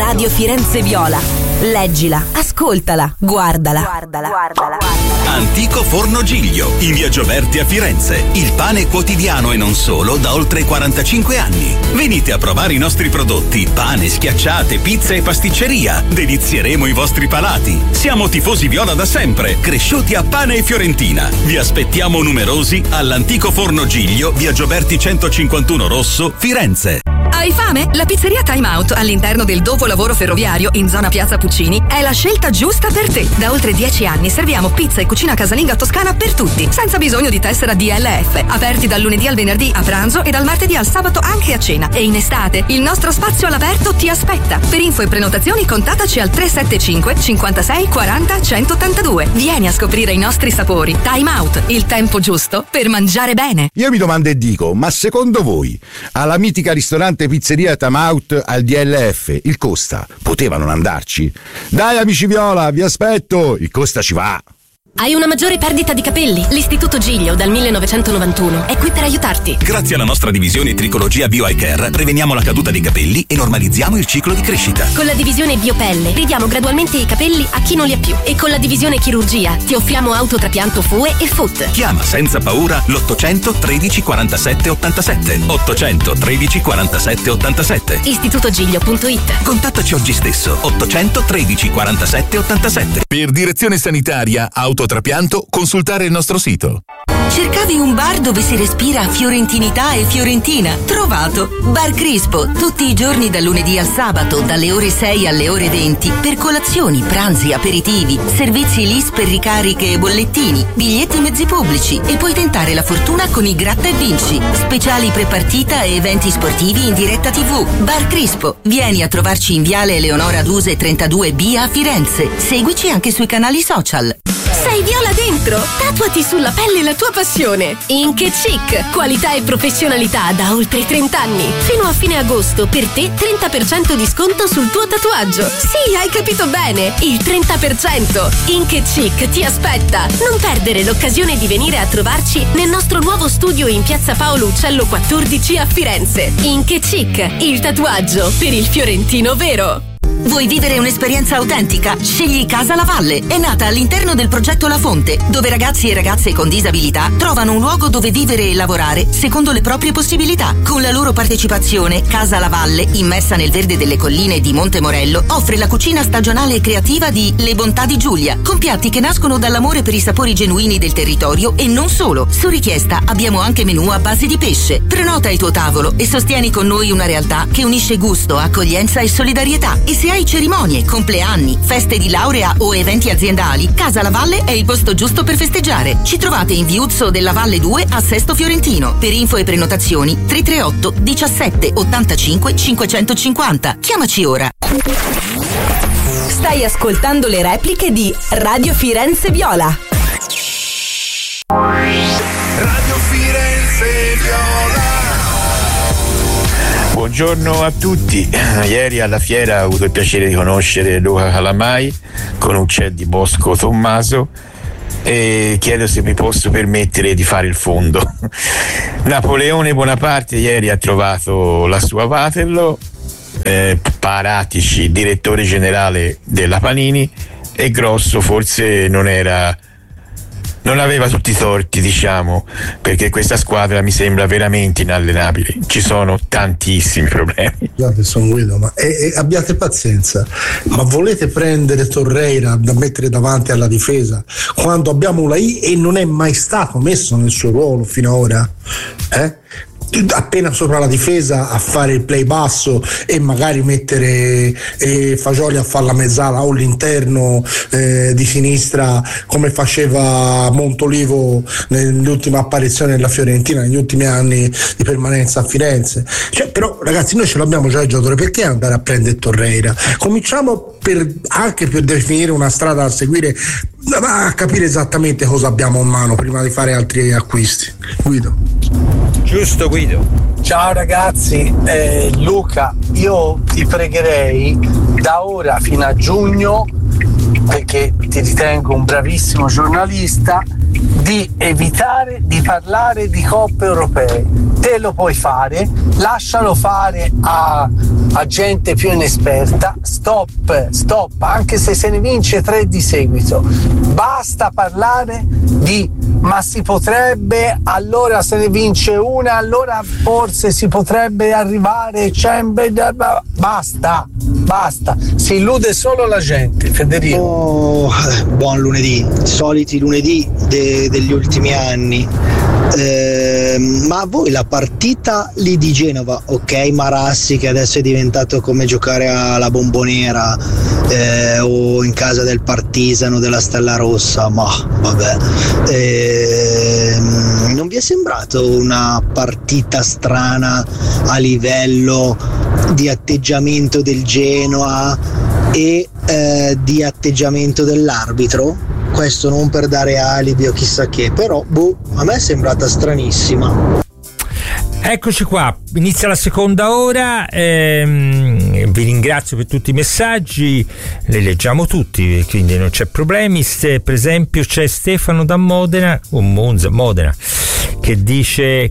Radio Firenze Viola. Leggila, ascoltala, guardala. Antico Forno Giglio, in via Gioberti a Firenze. Il pane quotidiano e non solo da oltre 45 anni. Venite a provare i nostri prodotti: pane, schiacciate, pizza e pasticceria. Delizieremo i vostri palati. Siamo tifosi viola da sempre, cresciuti a pane e fiorentina. Vi aspettiamo numerosi all'Antico Forno Giglio, via Gioberti 151 Rosso, Firenze. Hai fame? La pizzeria Time Out all'interno del dopolavoro ferroviario in zona Piazza Puccini è la scelta giusta per te. Da oltre 10 anni serviamo pizza e cucina casalinga toscana per tutti, senza bisogno di tessera DLF. Aperti dal lunedì al venerdì a pranzo e dal martedì al sabato anche a cena. E in estate il nostro spazio all'aperto ti aspetta. Per info e prenotazioni contattaci al 375 56 40 182. Vieni a scoprire i nostri sapori. Time Out, il tempo giusto per mangiare bene. Io mi domando e dico, ma secondo voi alla mitica ristorante pizzeria Time Out al DLF il Costa poteva non andarci? Dai amici viola, vi aspetto, il Costa ci va. Hai una maggiore perdita di capelli? L'Istituto Giglio dal 1991 è qui per aiutarti. Grazie alla nostra divisione Tricologia Bio Eye Care preveniamo la caduta dei capelli e normalizziamo il ciclo di crescita. Con la divisione Biopelle ridiamo gradualmente i capelli a chi non li ha più. E con la divisione Chirurgia ti offriamo autotrapianto FUE e FUT. Chiama senza paura l'800 13 47 87. 800 13 47 87. istitutogiglio.it. Contattaci oggi stesso. 800 13 47 87. Per direzione sanitaria autotrapianto, consultare il nostro sito. Cercavi un bar dove si respira fiorentinità e fiorentina? Trovato! Bar Crispo, tutti i giorni dal lunedì al sabato, dalle ore 6 alle ore 20, per colazioni, pranzi, aperitivi, servizi LIS per ricariche e bollettini, biglietti mezzi pubblici e puoi tentare la fortuna con i Gratta e Vinci, speciali prepartita e eventi sportivi in diretta TV. Bar Crispo, vieni a trovarci in Viale Eleonora Duse 32B a Firenze. Seguici anche sui canali social. Sei viola dentro? Tatuati sulla pelle la tua passione. Ink Chic, qualità e professionalità da oltre 30 anni. Fino a fine agosto per te 30% di sconto sul tuo tatuaggio. Sì, hai capito bene, il 30%. Ink Chic ti aspetta. Non perdere l'occasione di venire a trovarci nel nostro nuovo studio in Piazza Paolo Uccello 14 a Firenze. Ink Chic, il tatuaggio per il fiorentino vero. Vuoi vivere un'esperienza autentica? Scegli Casa La Valle. È nata all'interno del progetto La Fonte, dove ragazzi e ragazze con disabilità trovano un luogo dove vivere e lavorare secondo le proprie possibilità. Con la loro partecipazione, Casa La Valle, immersa nel verde delle colline di Monte Morello, offre la cucina stagionale e creativa di Le Bontà di Giulia, con piatti che nascono dall'amore per i sapori genuini del territorio e non solo. Su richiesta abbiamo anche menù a base di pesce. Prenota il tuo tavolo e sostieni con noi una realtà che unisce gusto, accoglienza e solidarietà. E se hai cerimonie, compleanni, feste di laurea o eventi aziendali, Casa La Valle è il posto giusto per festeggiare. Ci trovate in Viuzzo della Valle 2 a Sesto Fiorentino. Per info e prenotazioni 338 17 85 550. Chiamaci ora. Stai ascoltando le repliche di Radio Firenze Viola. Radio Firenze Viola. Buongiorno a tutti. Ieri alla fiera ho avuto il piacere di conoscere Luca Calamai, con un CED di Bosco Tommaso, e chiedo se mi posso permettere di fare il fondo. Napoleone Bonaparte ieri ha trovato la sua Waterloo, Paratici, direttore generale della Panini, e Grosso forse non aveva tutti i torti, diciamo, perché questa squadra mi sembra veramente inallenabile. Ci sono tantissimi problemi. Scusate, sono Guido, ma abbiate pazienza. Ma volete prendere Torreira da mettere davanti alla difesa quando abbiamo Ulai e non è mai stato messo nel suo ruolo fino ad ora? Appena sopra la difesa a fare il play basso e magari mettere Fagioli a fare la mezzala o l'interno di sinistra come faceva Montolivo nell'ultima apparizione della Fiorentina negli ultimi anni di permanenza a Firenze. Però ragazzi, noi ce l'abbiamo già il giocatore, perché andare a prendere Torreira? Cominciamo anche per definire una strada da seguire, a capire esattamente cosa abbiamo in mano prima di fare altri acquisti. Guido. Giusto Guido. Ciao ragazzi, Luca, io ti pregherei da ora fino a giugno, perché ti ritengo un bravissimo giornalista, di evitare di parlare di coppe europee. te lo puoi fare, lascialo fare a gente più inesperta. Stop, anche se se ne vince 3 di seguito, basta parlare di ma si potrebbe, allora se ne vince una, allora forse si potrebbe arrivare, basta, si illude solo la gente. Federico. Buon lunedì, soliti lunedì degli ultimi anni. Ma a voi la partita lì di Genova, ok, Marassi che adesso è diventato come giocare alla Bombonera o in casa del Partisano della Stella Rossa, ma vabbè, non vi è sembrato una partita strana a livello di atteggiamento del Genoa e di atteggiamento dell'arbitro? Questo non per dare alibi o chissà che, però a me è sembrata stranissima. Eccoci qua, inizia la seconda ora, vi ringrazio per tutti i messaggi, li leggiamo tutti, quindi non c'è problemi. Per esempio c'è Stefano da Modena, o Modena, che dice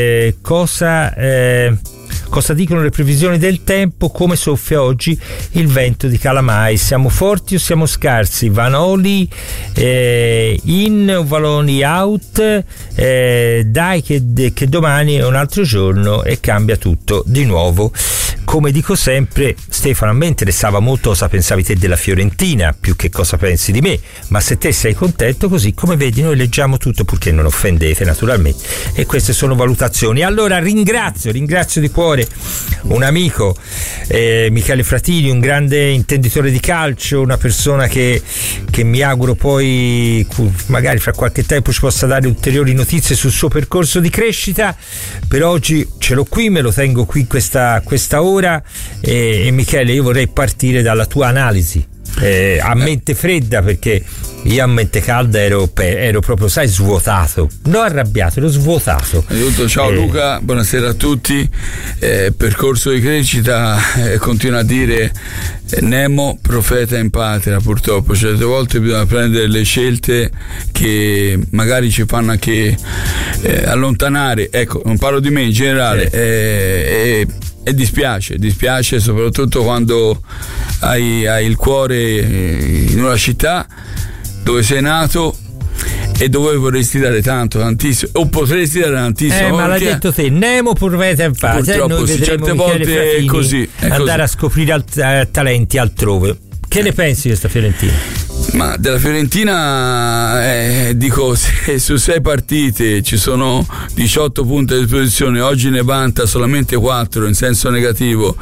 cosa dicono le previsioni del tempo, come soffia oggi il vento di Calamai, siamo forti o siamo scarsi, Vanoli in o Valoni out, dai che domani è un altro giorno e cambia tutto di nuovo. Come dico sempre, Stefano, a me interessava molto cosa pensavi te della Fiorentina più che cosa pensi di me, ma se te sei contento, così come vedi noi leggiamo tutto, purché non offendete naturalmente, e queste sono valutazioni. Allora ringrazio di cuore un amico, Michele Fratini, un grande intenditore di calcio, una persona che mi auguro poi magari fra qualche tempo ci possa dare ulteriori notizie sul suo percorso di crescita. Per oggi ce l'ho qui, me lo tengo qui questa ora, e Michele, io vorrei partire dalla tua analisi a mente fredda, perché io a mente calda ero proprio, sai, svuotato, non arrabbiato, ero svuotato. Aiuto, ciao Luca, buonasera a tutti. Percorso di crescita, continua a dire Nemo profeta in patria, purtroppo certe volte bisogna prendere le scelte che magari ci fanno anche allontanare, ecco, non parlo di me in generale, e dispiace soprattutto quando hai il cuore in una città dove sei nato e dove vorresti dare tantissimo, o potresti dare tantissimo, ma l'hai detto te, Nemo profeta in patria, noi vedremo certe volte è così, andare a scoprire talenti altrove. Che ne pensi di questa Fiorentina? Ma della Fiorentina dico, se su 6 partite ci sono 18 punti a disposizione, oggi ne vanta solamente 4 in senso negativo.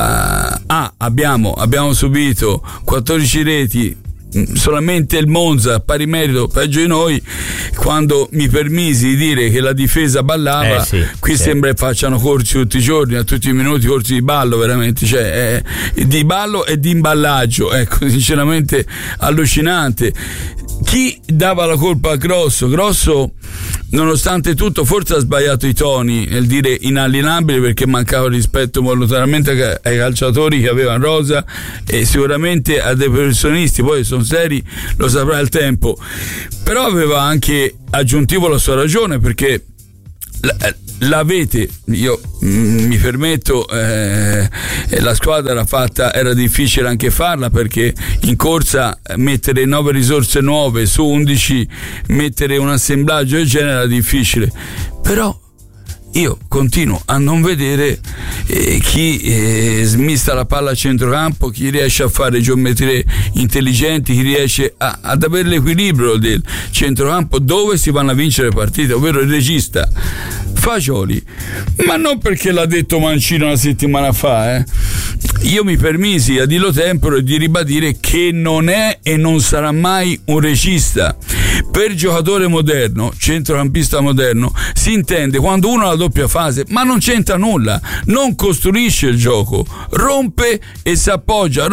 Abbiamo subito 14 reti, solamente il Monza pari merito peggio di noi. Quando mi permisi di dire che la difesa ballava, qui sembra che facciano corsi tutti i giorni, a tutti i minuti corsi di ballo, veramente, cioè di ballo e di imballaggio, ecco, sinceramente allucinante. Chi dava la colpa a Grosso nonostante tutto forse ha sbagliato i toni nel dire inalienabile, perché mancava rispetto volontariamente ai calciatori che avevano rosa e sicuramente a dei professionisti, poi sono seri, lo saprà il tempo, però aveva anche aggiuntivo la sua ragione, perché l'avete, io mi permetto, la squadra era difficile anche farla, perché in corsa mettere 9 risorse nuove su 11, mettere un assemblaggio del genere era difficile, però io continuo a non vedere chi smista la palla a centrocampo, chi riesce a fare geometrie intelligenti, chi riesce ad avere l'equilibrio del centrocampo dove si vanno a vincere le partite, ovvero il regista Fagioli, ma non perché l'ha detto Mancino una settimana fa, io mi permisi a dirlo temporo e di ribadire che non è e non sarà mai un regista. Per giocatore moderno, centrocampista moderno, si intende quando uno ha la doppia fase, ma non c'entra nulla, non costruisce il gioco, rompe e si appoggia,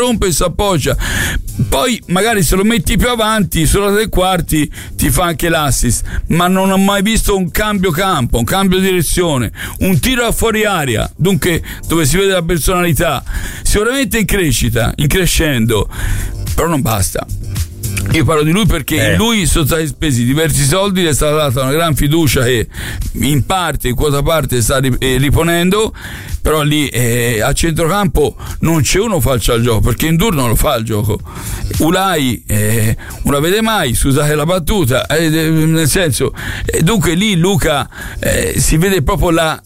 poi magari se lo metti più avanti sulla 3 quarti ti fa anche l'assist, ma non ho mai visto un cambio campo, un cambio direzione, un tiro a fuori aria, dunque dove si vede la personalità, sicuramente in crescita, in crescendo, però non basta. Io parlo di lui perché in lui sono stati spesi diversi soldi, gli è stata data una gran fiducia che in parte, in quota parte sta riponendo, però lì a centrocampo non c'è uno falcio al gioco, perché Ndour non lo fa il gioco. Ulai non la vede mai, scusate la battuta, nel senso, dunque lì Luca si vede proprio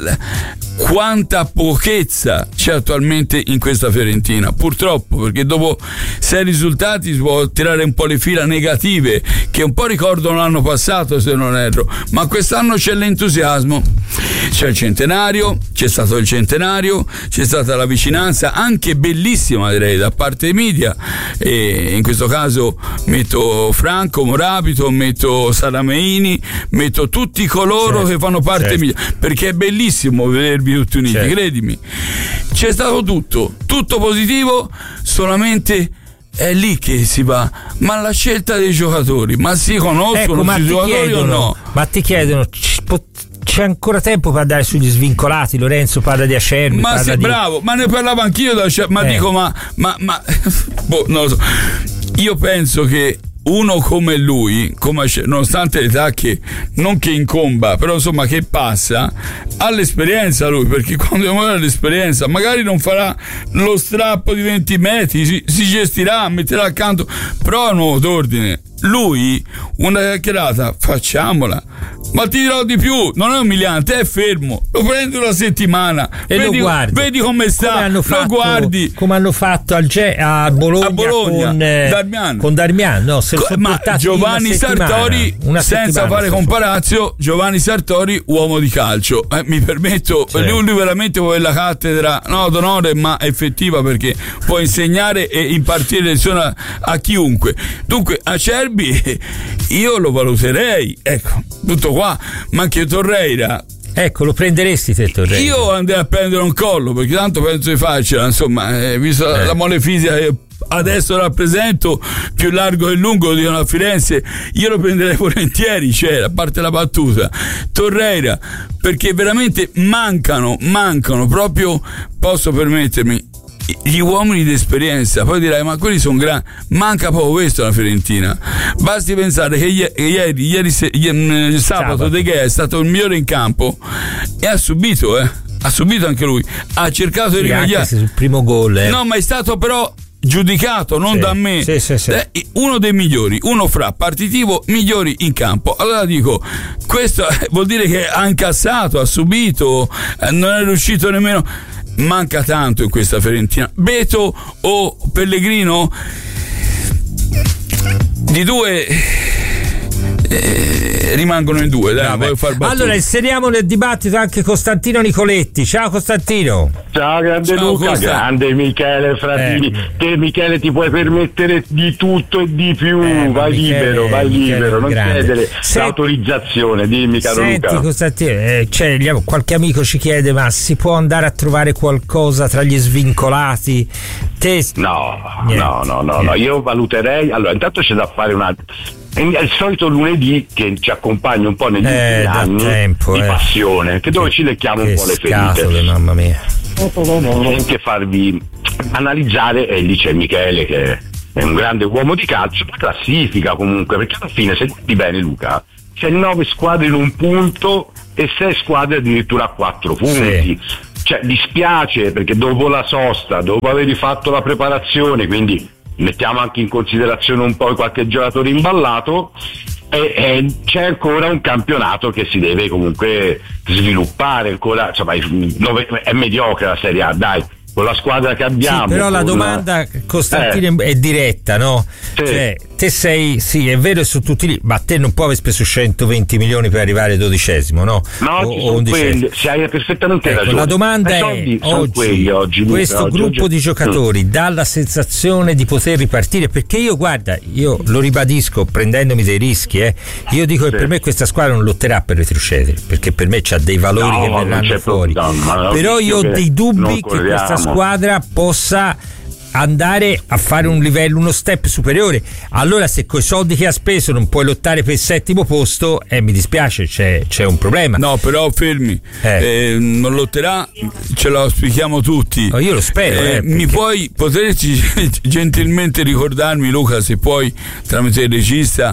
quanta pochezza c'è attualmente in questa Fiorentina, purtroppo, perché dopo 6 risultati si può tirare un po' le fila negative che un po' ricordano l'anno passato, se non erro, ma quest'anno c'è l'entusiasmo, c'è il centenario, c'è stato il centenario, c'è stata la vicinanza anche bellissima, direi, da parte dei media, e in questo caso metto Franco Morabito, metto Sarameini, metto tutti coloro che fanno parte media, perché è bellissimo vedervi tutti uniti, credimi. C'è stato tutto positivo, solamente è lì che si va. Ma la scelta dei giocatori, ma si conoscono i giocatori o no? Ma ti chiedono, c'è ancora tempo per andare sugli svincolati? Lorenzo parla di Acerbi, ma sei bravo, ma ne parlavo anch'io da Acerbi, ma dico ma non lo so. Io penso che uno come lui, nonostante l'età che non che incomba, però insomma che passa, ha l'esperienza lui, perché quando ha l'esperienza magari non farà lo strappo di 20 metri, si gestirà, metterà accanto, però a nuovo d'ordine. Lui una chiacchierata facciamola, ma ti dirò di più, non è umiliante, è fermo, lo prendi una settimana e vedi, lo guardi, vedi come sta, lo guardi come hanno fatto a Bologna con Darmian, no, ma Giovanni Sartori, senza fare comparazio, Giovanni Sartori uomo di calcio, mi permetto, lui veramente vuole la cattedra d'onore, ma effettiva, perché può insegnare e impartire lezioni a chiunque. Dunque Acerbi io lo valuterei, ecco, tutto qua. Ma anche Torreira, ecco, lo prenderesti te Torreira? Io andrei a prendere un collo, perché tanto penso di farcela, insomma, visto la mole fisica che adesso rappresento, più largo e lungo di una Firenze, io lo prenderei volentieri, a parte la battuta. Torreira, perché veramente mancano proprio, posso permettermi, gli uomini di esperienza. Poi dirai, ma quelli sono grandi, manca proprio questo alla Fiorentina. Basti pensare che ieri sabato De Gea è stato il migliore in campo e ha subito anche lui, ha cercato di rimediare sul primo gol, no, ma è stato però giudicato non da me, uno dei migliori, uno fra partitivo migliori in campo. Allora dico, questo vuol dire che ha incassato, ha subito, non è riuscito nemmeno. Manca tanto in questa Fiorentina. Beto o Pellegrino, di due rimangono in due, dai, voglio far battuta. Allora inseriamo nel dibattito anche Costantino Nicoletti. Ciao Costantino. Ciao grande Luca, grande Michele Fratini. Te Michele ti puoi permettere di tutto e di più, vai libero, non chiedere l'autorizzazione, dimmi caro Luca. Senti Costantino, qualche amico ci chiede, ma si può andare a trovare qualcosa tra gli svincolati? No, io valuterei, allora intanto c'è da fare è il solito lunedì che ci accompagna un po' negli ultimi anni di passione, che dove ci lecchiamo un po' le ferite. Mamma mia. Anche farvi analizzare, e lì c'è Michele che è un grande uomo di calcio, la classifica comunque, perché alla fine, se guardi bene Luca, c'è 9 squadre in un punto e 6 squadre addirittura a 4 punti. Cioè dispiace, perché dopo la sosta, dopo aver fatto la preparazione, quindi mettiamo anche in considerazione un po' qualche giocatore imballato, e c'è ancora un campionato che si deve comunque sviluppare ancora, insomma è mediocre la Serie A, dai, con la squadra che abbiamo. Però la domanda, Costantino, è diretta, no? Cioè, te sei, è vero, su tutti lì, ma te non puoi aver speso 120 milioni per arrivare 12°, no? No, se hai perfettamente ragione. La domanda è, oggi questo gruppo di giocatori dà la sensazione di poter ripartire? Perché io lo ribadisco, prendendomi dei rischi, io dico che per me questa squadra non lotterà per retrocedere, perché per me c'ha dei valori che verranno fuori. Però io ho dei dubbi che questa squadra possa andare a fare un livello, uno step superiore. Allora se coi soldi che ha speso non puoi lottare per il 7° posto, mi dispiace, c'è un problema. No, però fermi, non lotterà, ce lo auspichiamo tutti. Io lo spero. Potresti gentilmente ricordarmi, Luca, se puoi, tramite il regista,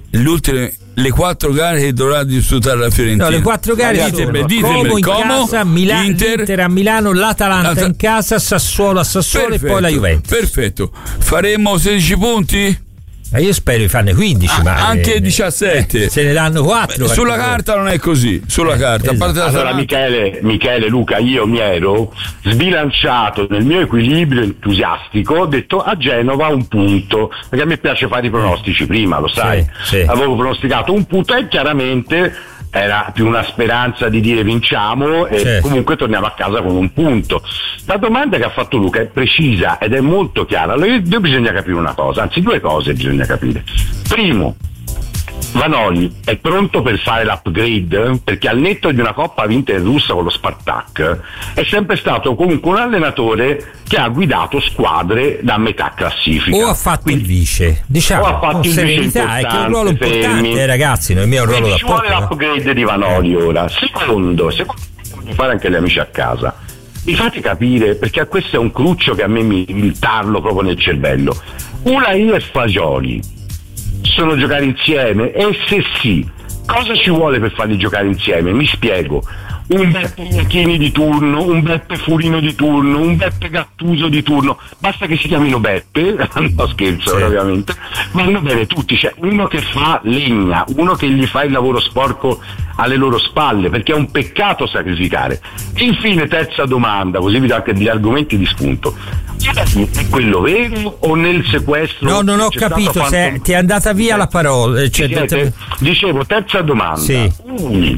le 4 gare che dovrà disputare la Fiorentina? No, le 4 gare sono Como in casa, Inter a Milano, l'Atalanta in casa, Sassuolo a Sassuolo. Perfetto, e poi la Juventus. Perfetto, faremo 16 punti? Io spero di farne 15, ma anche 17. Se ne danno 4. Sulla carta non è così. Sulla carta, esatto. A parte allora, Michele, Luca, io mi ero sbilanciato nel mio equilibrio entusiastico. Ho detto a Genova 1 punto, perché a me piace fare i pronostici prima, lo sai. Sì. Avevo pronosticato 1 punto e chiaramente era più una speranza di dire vinciamo e comunque torniamo a casa con 1 punto. La domanda che ha fatto Luca è precisa ed è molto chiara. Allora bisogna capire una cosa, anzi 2 cose bisogna capire. Primo, Vanoli è pronto per fare l'upgrade, perché al netto di una coppa vinta in Russia con lo Spartak è sempre stato comunque un allenatore che ha guidato squadre da metà classifica. O ha fatto il vice, diciamo, o ha fatto il vice è che è un ruolo importante, ragazzi, non è un ruolo da poco. Ci vuole l'upgrade di Vanoli ora. Secondo di fare anche gli amici a casa. Mi fate capire, perché questo è un cruccio che a me mi tarlo proprio nel cervello. Ulai e Fagioli sono giocare insieme? E se sì, cosa ci vuole per farli giocare insieme? Mi spiego. Un Beppe Iachini di turno, un Beppe Furino di turno, un Beppe Gattuso di turno, basta che si chiamino Beppe, no scherzo ovviamente, vanno bene tutti, c'è uno che fa legna, uno che gli fa il lavoro sporco alle loro spalle, perché è un peccato sacrificare. Infine, terza domanda, così vi do anche degli argomenti di spunto. È quello vero o nel sequestro? No, non ho capito, se ti è andata via la parola. Dicevo, terza domanda. Sì.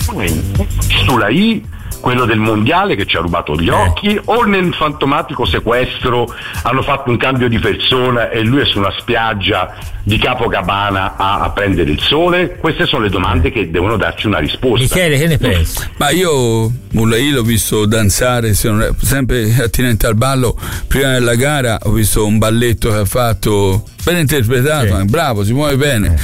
Sulla I, quello del mondiale che ci ha rubato gli occhi, o nel fantomatico sequestro hanno fatto un cambio di persona e lui è su una spiaggia di Capocabana a prendere il sole? Queste sono le domande che devono darci una risposta. Michele, che ne pensi? Ma io Mulai l'ho visto danzare, sempre attinente al ballo. Prima della gara ho visto un balletto che ha fatto, ben interpretato, bravo, si muove bene.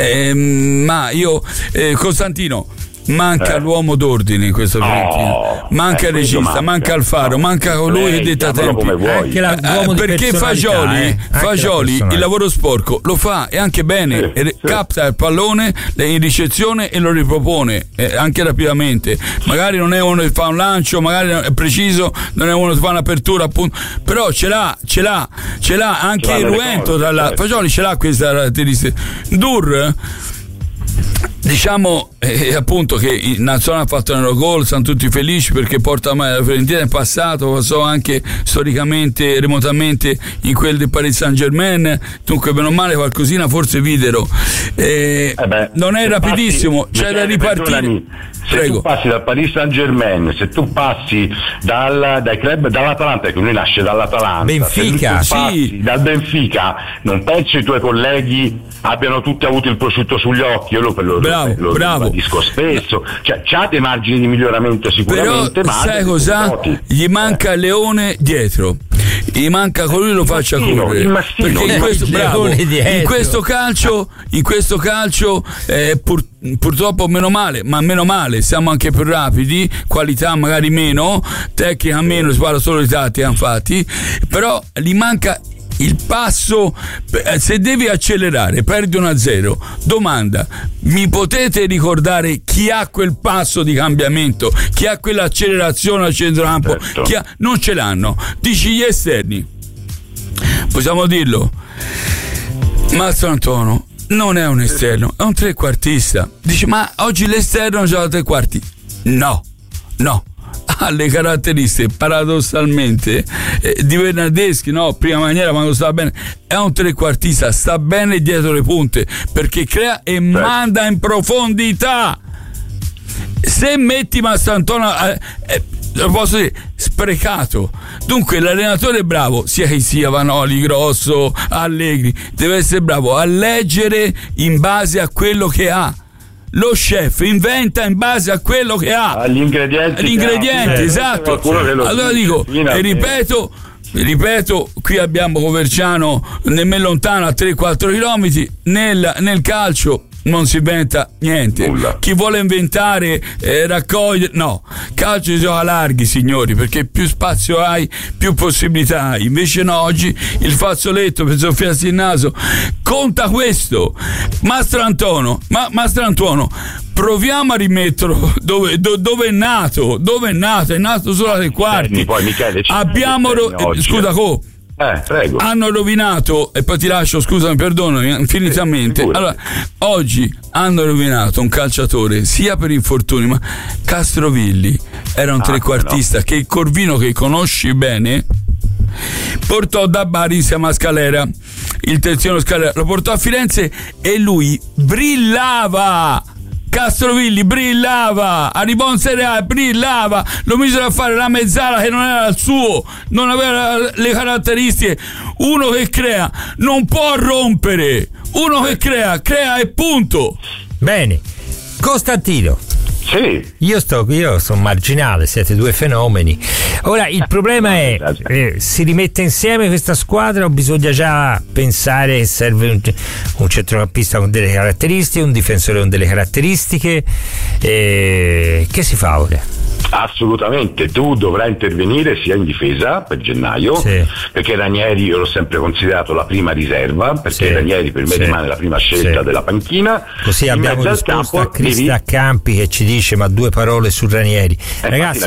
Ma io, Costantino, manca l'uomo d'ordine in questo Fiorentina, manca il regista, manca Alfaro, manca colui che detta tempi, perché Fagioli il lavoro sporco lo fa e anche bene, capta il pallone in ricezione e lo ripropone anche rapidamente. Magari non è uno che fa un lancio, magari è preciso, non è uno che fa un'apertura appunto, però ce l'ha anche il Ruento. Fagioli ce l'ha questa caratteristica. Dur, diciamo appunto che in nazionale ha fatto un gol, sono tutti felici perché porta mai la Fiorentina. In passato passò anche storicamente remotamente in quel del Paris Saint-Germain, dunque bene o male qualcosina forse videro. Non è rapidissimo, c'è da ripartire. Se tu passi dal Paris Saint-Germain, se tu passi dai club, dall'Atalanta, che lui nasce dall'Atalanta, Benfica, se tu passi dal Benfica, non penso i tuoi colleghi abbiano tutti avuto il prosciutto sugli occhi. Io lo ribadisco spesso, cioè c'ha dei margini di miglioramento sicuramente, però ma sai cosa? Gli manca Leone dietro, gli manca colui che lo faccia correre, perché in questo calcio purtroppo meno male siamo anche più rapidi, qualità magari meno, tecnica meno, si parla solo di tattica infatti, però gli manca il passo. Se devi accelerare, perdi 1-0. Domanda: mi potete ricordare chi ha quel passo di cambiamento, chi ha quell'accelerazione al centrocampo? Non ce l'hanno. Dici gli esterni, possiamo dirlo, Mastro Antonio non è un esterno, è un trequartista. Dici, ma oggi l'esterno gioca 3 quarti? No, ha le caratteristiche paradossalmente di Bernardeschi, prima maniera quando stava bene, è un trequartista, sta bene dietro le punte perché crea e manda in profondità. Se metti Mastrantonio lo posso dire, sprecato. Dunque l'allenatore è bravo, sia che sia Vanoli, Grosso, Allegri, deve essere bravo a leggere in base a quello che ha. Lo chef inventa in base a quello che ha, gli ingredienti, esatto. Allora dico e ripeto, ripeto, qui abbiamo Coverciano nemmeno lontano a 3-4 km. Nel calcio non si inventa niente. Nulla. Chi vuole inventare raccogliere, no, calcio si gioca larghi, signori, perché più spazio hai, più possibilità hai. Invece no, oggi il fazzoletto per soffiarsi il naso conta questo. Mastrantuono, proviamo a rimetterlo dove è nato. È nato solo alle quarti. Poi Michele, abbiamo scusa prego. Hanno rovinato, e poi ti lascio, scusami, perdono infinitamente. Allora, oggi hanno rovinato un calciatore sia per infortuni, ma Castrovilli era un trequartista che il Corvino, che conosci bene, portò da Bari insieme a Scalera, il terzino Scalera, lo portò a Firenze e lui brillava. Castrovilli brillava, arrivò in Serie A, brillava, lo misero a fare la mezzala che non era il suo, non aveva le caratteristiche. Uno che crea non può rompere, uno che crea e punto. Bene, Costantino. Sì. Io sono marginale, siete due fenomeni. Ora il problema è si rimette insieme questa squadra o bisogna già pensare che serve un centrocampista con delle caratteristiche, un difensore con delle caratteristiche, che si fa ora? Assolutamente, tu dovrai intervenire sia in difesa per gennaio, perché Ranieri io l'ho sempre considerato la prima riserva, perché Ranieri per me rimane la prima scelta della panchina. Così in abbiamo risposto a Cristian Campi che ci dice ma due parole su Ranieri. Ragazzi,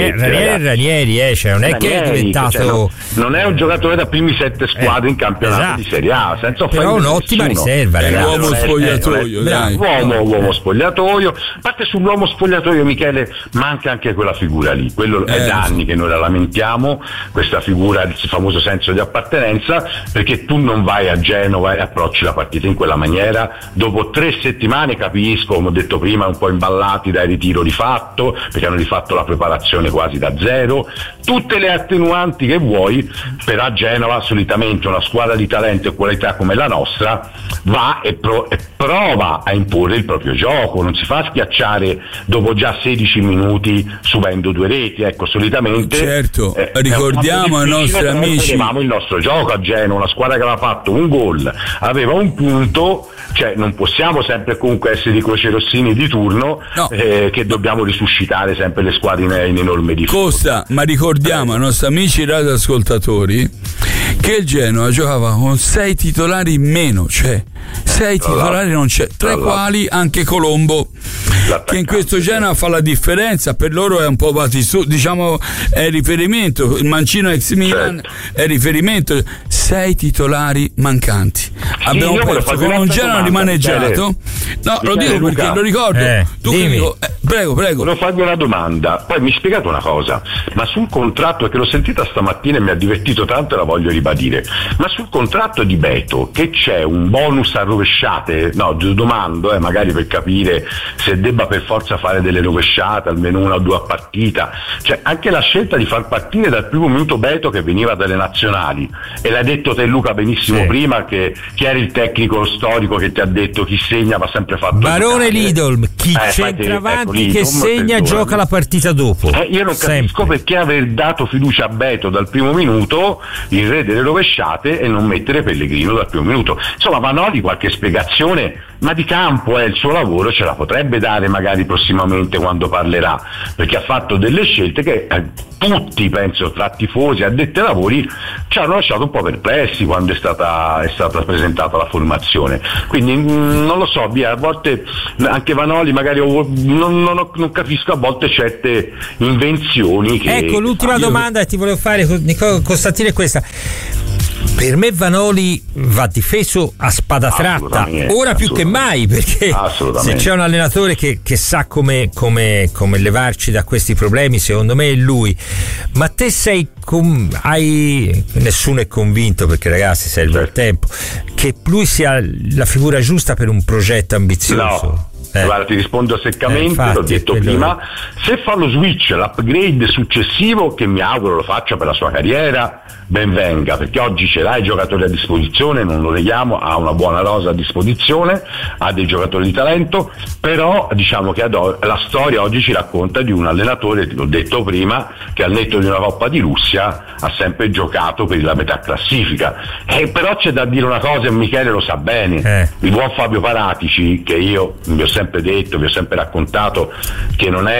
Ranieri, cioè non è che è diventato, cioè, non è un giocatore da primi 7 squadre in campionato di Serie A, senza però un'ottima riserva, ragazzi. Uomo spogliatoio, uomo spogliatoio. A parte sull'uomo spogliatoio, Michele, manca anche quella figura lì, quello è da anni che noi la lamentiamo, questa figura, il famoso senso di appartenenza, perché tu non vai a Genova e approcci la partita in quella maniera. Dopo 3 settimane, capisco, come ho detto prima, un po' imballati dal ritiro rifatto, perché hanno rifatto la preparazione quasi da zero, tutte le attenuanti che vuoi, però a Genova solitamente una squadra di talento e qualità come la nostra va e prova a imporre il proprio gioco, non si fa schiacciare dopo già 16 minuti subendo 2 reti, ecco, solitamente ricordiamo ai nostri amici, avevamo il nostro gioco a Genova, una squadra che aveva fatto un gol, aveva un punto, cioè non possiamo sempre comunque essere i crocerossini di turno, che dobbiamo risuscitare sempre le squadre in enorme difficoltà. Ma ricordiamo ai nostri amici radioascoltatori che il Genoa giocava con 6 titolari in meno, cioè 6 titolari non c'è, tra i quali anche Colombo, che in questo Genoa fa la differenza. Per loro è un po' Batistuta, diciamo, è riferimento, il mancino ex Milan è riferimento. 6 titolari mancanti, abbiamo perso con un Genoa rimaneggiato. Lo dico Luca, perché lo ricordo. Prego. Volevo farvi una domanda, poi mi spiegate una cosa, ma sul contratto, che l'ho sentita stamattina e mi ha divertito tanto e la voglio ribadire, ma sul contratto di Beto che c'è un bonus a rovesciate? No, domando, magari per capire se debba per forza fare delle rovesciate, almeno 1 o 2 a partita, cioè anche la scelta di far partire dal primo minuto Beto che veniva dalle nazionali, e l'hai detto te Luca benissimo prima, che chi era il tecnico storico che ti ha detto chi segna va sempre fatto Barone Lidl, chi c'entra avanti che segna gioca la partita dopo. Io non capisco perché aver dato fiducia a Beto dal primo minuto, il re delle rovesciate, e non mettere Pellegrino dal primo minuto. Insomma, Vanoli qualche spiegazione, ma di campo il suo lavoro ce la potrebbe dare magari prossimamente quando parlerà, perché ha fatto delle scelte che tutti, penso, tra tifosi e addetti ai lavori, ci hanno lasciato un po' perplessi quando è stata presentata la formazione. Quindi non lo so, a volte anche Vanoli magari non capisco a volte certe invenzioni che... Ecco, l'ultima domanda che ti volevo fare, Costantino, è questa. Per me Vanoli va difeso a spada tratta, ora più che mai, perché se c'è un allenatore che sa come levarci da questi problemi, secondo me è lui. Ma te nessuno è convinto, perché ragazzi serve il tempo, che lui sia la figura giusta per un progetto ambizioso? Guarda, ti rispondo seccamente, infatti, l'ho detto prima, se fa lo switch, l'upgrade successivo, che mi auguro lo faccia per la sua carriera, ben venga, perché oggi ce l'ha i giocatori a disposizione, non lo neghiamo, ha una buona rosa a disposizione, ha dei giocatori di talento, però diciamo che la storia oggi ci racconta di un allenatore, l'ho detto prima, che al netto di una Coppa di Russia ha sempre giocato per la metà classifica. Però c'è da dire una cosa, e Michele lo sa bene, il buon Fabio Paratici, che io vi ho sempre detto, vi ho sempre raccontato che non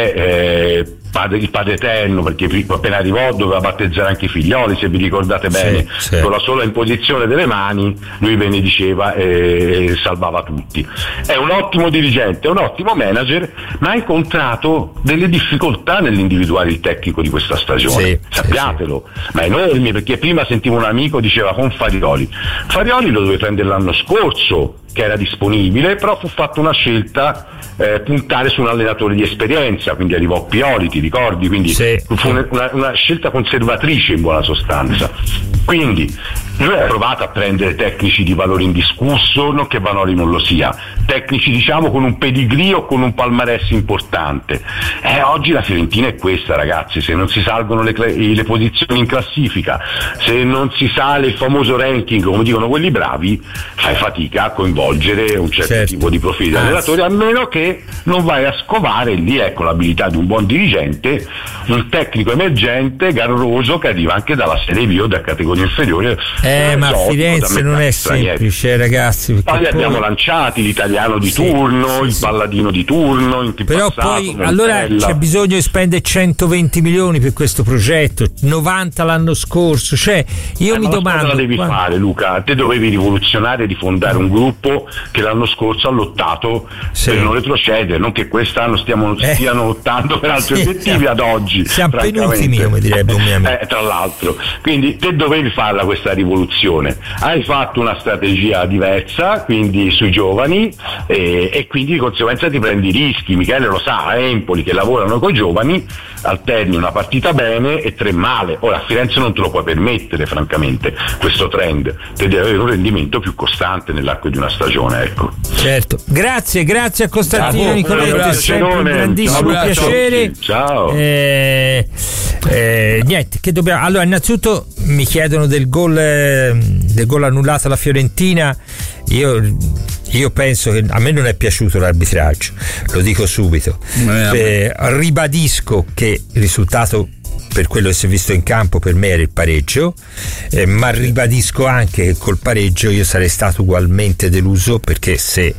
è il padre eterno, perché appena arrivò doveva battezzare anche i figlioli, se vi ricordate bene, con la sola imposizione delle mani lui benediceva e salvava tutti. È un ottimo dirigente, è un ottimo manager, ma ha incontrato delle difficoltà nell'individuare il tecnico di questa stagione, sappiatelo, ma enormi, perché prima sentivo un amico diceva con Farioli lo dove prendere l'anno scorso, che era disponibile, però fu fatta una scelta puntare su un allenatore di esperienza, quindi arrivò Pioli, ti ricordi? Quindi fu una scelta conservatrice in buona sostanza. Quindi lui ha provato a prendere tecnici di valore indiscusso, non che Vanoli non lo sia, tecnici diciamo con un pedigree o con un palmarès importante. Oggi la Fiorentina è questa, ragazzi, se non si salgono le posizioni in classifica, se non si sale il famoso ranking, come dicono quelli bravi, fai fatica a coinvolgere un certo tipo di profili di allenatori, a meno che non vai a scovare, lì ecco l'abilità di un buon dirigente, un tecnico emergente, garroso, che arriva anche dalla Serie B o da categoria inferiore. Ma a Firenze non è semplice, ragazzi. Poi li abbiamo lanciati, l'italiano di turno, il balladino di turno, però poi allora c'è bisogno di spendere 120 milioni per questo progetto, 90 l'anno scorso, cioè io mi domando, cosa devi fare, Luca? Te dovevi rivoluzionare, di fondare un gruppo che l'anno scorso ha lottato per non retrocedere, non che quest'anno stiano lottando per altri obiettivi ad oggi. Siamo penultimi, come direbbe un mio amico. Tra l'altro, quindi te dovevi farla questa rivoluzione, hai fatto una strategia diversa, quindi sui giovani, e quindi di conseguenza ti prendi rischi. Michele lo sa, a Empoli che lavorano con i giovani alterni una partita bene e 3 male. Ora a Firenze non te lo puoi permettere, francamente, questo trend, te devi avere un rendimento più costante nell'arco di una stagione, ecco. Certo, grazie a Costantino Nicoletti, è sempre un grandissimo piacere. Ciao. Niente, che dobbiamo. Allora, innanzitutto mi chiedono del gol annullato alla Fiorentina. Io penso che a me non è piaciuto l'arbitraggio, lo dico subito. Ribadisco che il risultato, per quello che si è visto in campo, per me era il pareggio, ma ribadisco anche che col pareggio io sarei stato ugualmente deluso, perché se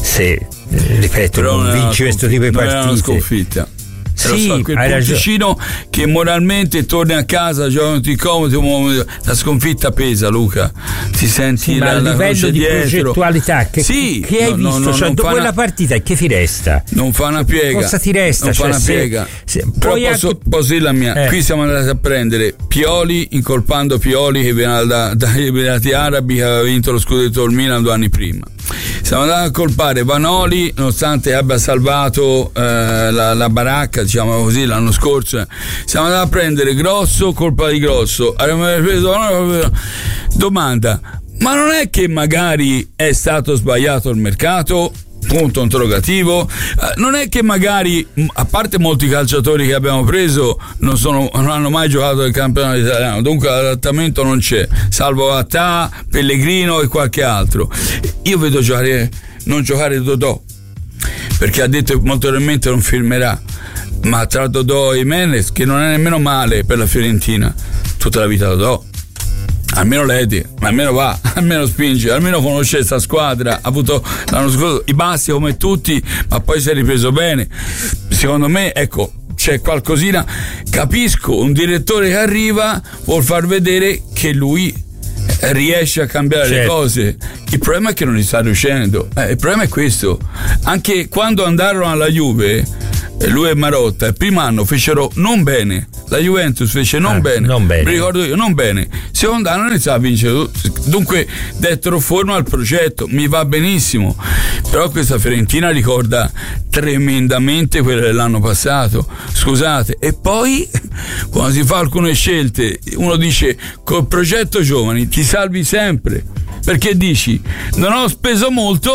ripeto, non vinci questo tipo di partite, non è una sconfitta. Sì, quel punticino che moralmente torni a casa, giochi tutti comodi, la sconfitta pesa, Luca, ti senti ma a livello di dietro. Progettualità che hai visto, cioè dopo quella partita che ti resta? Non fa una piega, cosa ti resta? Non fa una piega. Però posso dire la mia, qui siamo andati a prendere Pioli, incolpando Pioli che viene dagli Emirati Arabi, che aveva vinto lo scudetto del Milan 2 anni prima. Siamo andati a colpare Vanoli, nonostante abbia salvato la baracca, diciamo così, l'anno scorso. Siamo andati a prendere Grosso, colpa di Grosso. Abbiamo preso domanda, ma non è che magari è stato sbagliato il mercato? Punto interrogativo. Non è che magari, a parte molti calciatori che abbiamo preso non hanno mai giocato nel campionato italiano, dunque l'adattamento non c'è, salvo Attà, Pellegrino e qualche altro. Io vedo non giocare Dodò, perché ha detto che molto probabilmente non firmerà, ma tra Dodò e Jimenez, che non è nemmeno male per la Fiorentina, tutta la vita Dodò, almeno Ledi, almeno va, almeno spinge, almeno conosce questa squadra, ha avuto l'anno scorso i bassi come tutti, ma poi si è ripreso bene. Secondo me, ecco, c'è qualcosina. Capisco un direttore che arriva, vuol far vedere che lui riesce a cambiare le cose. Il problema è che non gli sta riuscendo, il problema è questo. Anche quando andarono alla Juve, lui e Marotta il primo anno fecero non bene, la Juventus fece non bene, mi ricordo io, non bene. Secondo anno iniziava a vincere, dunque dettero forma al progetto, mi va benissimo, però questa Fiorentina ricorda tremendamente quella dell'anno passato, scusate. E poi quando si fa alcune scelte uno dice col progetto giovani ti salvi sempre, perché dici non ho speso molto,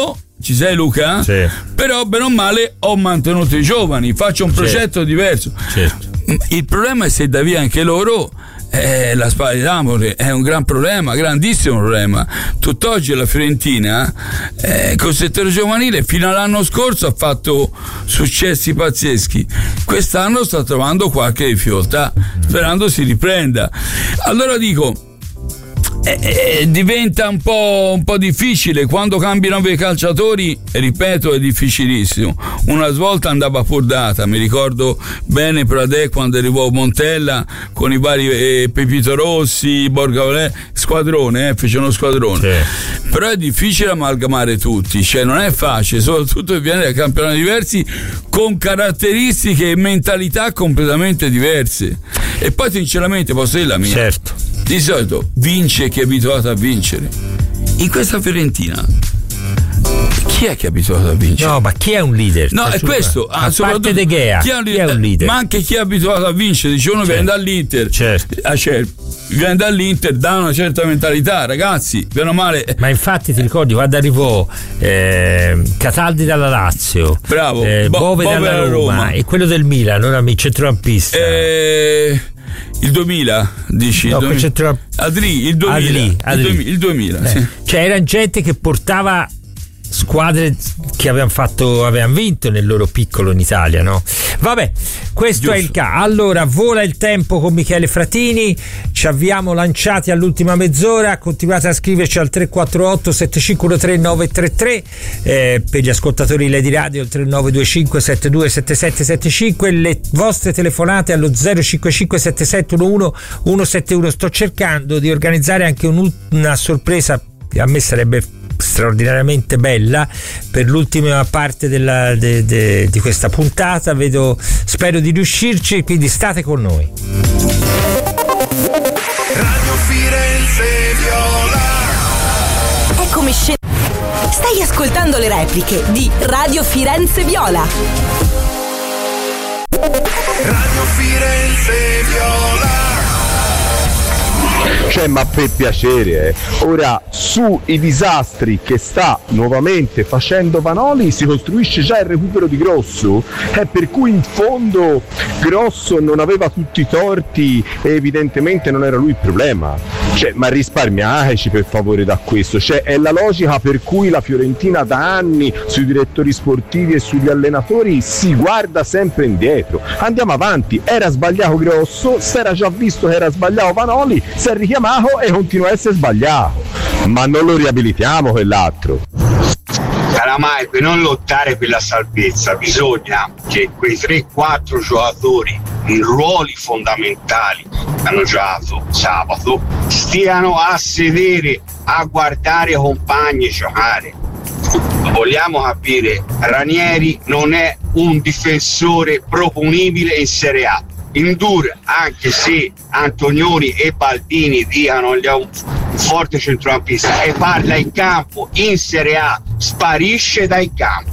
Ci sei, Luca? Sì. Però bene o male ho mantenuto i giovani, faccio un progetto diverso. Certo. Il problema è se dà via anche loro. La spada di Damocle è un gran problema, grandissimo problema. Tutt'oggi la Fiorentina col settore giovanile fino all'anno scorso ha fatto successi pazzeschi, quest'anno sta trovando qualche difficoltà, sperando si riprenda. Allora dico, diventa un po' difficile quando cambiano i calciatori, ripeto, è difficilissimo. Una svolta andava pur data, mi ricordo bene Pradè quando arrivò Montella con i vari Pepito Rossi, Borga Valè, squadrone, fece uno squadrone. Sì. Però è difficile amalgamare tutti, cioè non è facile, soprattutto che viene da campionati diversi con caratteristiche e mentalità completamente diverse. E poi sinceramente posso dire la mia. Certo. Di solito vince chi è abituato a vincere. In questa Fiorentina chi è che è abituato a vincere? No, ma chi è un leader? No, è questo. A parte De Gea, chi è un leader? Ma anche chi è abituato a vincere. Dice uno viene dall'Inter. Certo. Viene dall'Inter, dà una certa mentalità, ragazzi, bene o male. Ma infatti ti ricordi quando arrivò Cataldi dalla Lazio, bravo, Bove dalla Roma e quello del Milan, ora il centrocampista. Il 2000 dici? No, il 2000 sì. Cioè era gente che portava squadre che avevano vinto nel loro piccolo in Italia, no? Vabbè, questo è il caso. Allora vola il tempo con Michele Fratini, ci avviamo lanciati all'ultima mezz'ora, continuate a scriverci al 348 7513 933 per gli ascoltatori Lady Radio il 3925 727775, le vostre telefonate allo 055 7711 171. Sto cercando di organizzare anche una sorpresa, a me sarebbe straordinariamente bella per l'ultima parte di questa puntata. Spero di riuscirci, quindi state con noi. Radio Firenze Viola. Eccomi stai ascoltando le repliche di Radio Firenze Viola. Radio Firenze Viola. Cioè, ma per piacere, ora sui disastri che sta nuovamente facendo Vanoli si costruisce già il recupero di Grosso, per cui in fondo Grosso non aveva tutti i torti e evidentemente non era lui il problema. Cioè, ma risparmiateci per favore da questo, cioè è la logica per cui la Fiorentina da anni sui direttori sportivi e sugli allenatori si guarda sempre indietro. Andiamo avanti, era sbagliato Grosso, si era già visto che era sbagliato Vanoli, si è richiamato e continua a essere sbagliato, ma non lo riabilitiamo quell'altro. Calamai, per non lottare per la salvezza bisogna che quei 3-4 giocatori in ruoli fondamentali che hanno giocato sabato stiano a sedere a guardare i compagni giocare. Vogliamo capire, Ranieri non è un difensore proponibile in Serie A. Indura, anche se Antonioni e Baldini diano gli un forte centrocampista e parla in campo in Serie A, sparisce dai campi.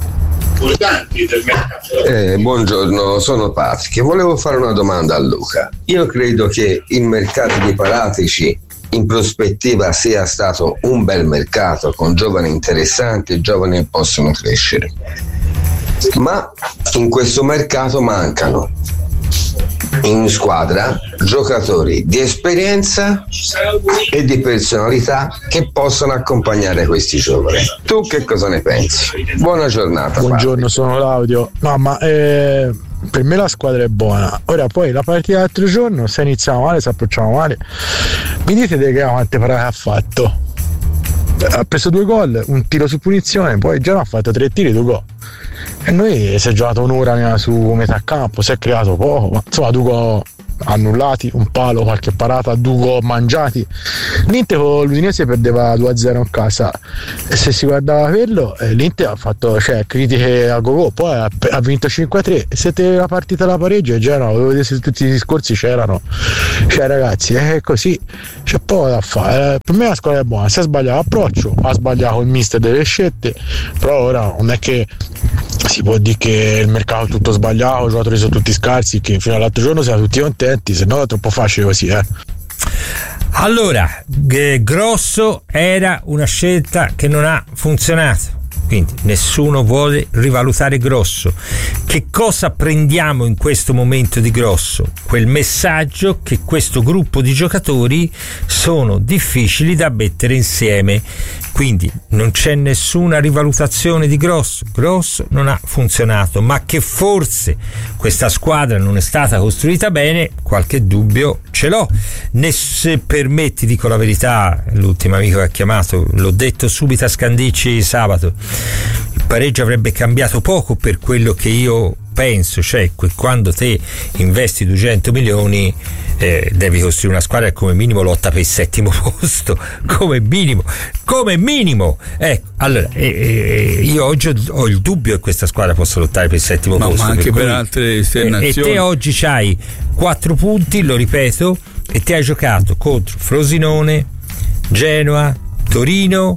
Buongiorno, sono Patrick. Volevo fare una domanda a Luca. Io credo che il mercato di Paratici in prospettiva sia stato un bel mercato con giovani interessanti, giovani che possono crescere, ma in questo mercato mancano in squadra giocatori di esperienza e di personalità che possano accompagnare questi giovani. Tu che cosa ne pensi? Buona giornata. Buongiorno, sono Claudio. No, ma per me la squadra è buona. Ora poi la partita dell'altro giorno, se iniziamo male, se approcciamo male, mi dite De Gea quante parate ha fatto? Ha preso 2 gol, un tiro su punizione, poi già ha fatto 3 tiri, 2 gol. E noi si è giocato un'ora su metà campo, si è creato poco, ma insomma 2 gol annullati, un palo, qualche parata, 2 gol mangiati. L'Inter con l'Udinese perdeva 2-0 in casa e se si guardava quello l'Inter ha fatto critiche a go-go, poi ha vinto 5-3 e se la partita la pareggio e già no, devo vedere se tutti i discorsi c'erano, cioè ragazzi è così, c'è poco da fare. Per me la squadra è buona, si è sbagliato l'approccio, ha sbagliato il mister delle scelte, però ora non è che si può dire che il mercato è tutto sbagliato, i giocatori sono tutti scarsi, che fino all'altro giorno siamo tutti contenti, se no è troppo facile così. Allora, Grosso era una scelta che non ha funzionato. quindi nessuno vuole rivalutare Grosso. Che cosa prendiamo in questo momento di Grosso? Quel messaggio che questo gruppo di giocatori sono difficili da mettere insieme, quindi non c'è nessuna rivalutazione di Grosso non ha funzionato, ma che forse questa squadra non è stata costruita bene, qualche dubbio ce l'ho. Se permetti, dico la verità, l'ultimo amico che ha chiamato, l'ho detto subito a Scandicci sabato, il pareggio avrebbe cambiato poco per quello che io penso, cioè quando te investi 200 milioni devi costruire una squadra che come minimo lotta per il 7° posto, come minimo. Ecco, allora io oggi ho il dubbio che questa squadra possa lottare per il 7° posto, ma anche per altre esternazioni. E te oggi c'hai 4 punti, lo ripeto, e te hai giocato contro Frosinone, Genoa, Torino